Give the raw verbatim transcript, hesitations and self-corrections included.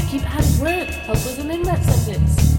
keep adding words. Help with an in that sentence.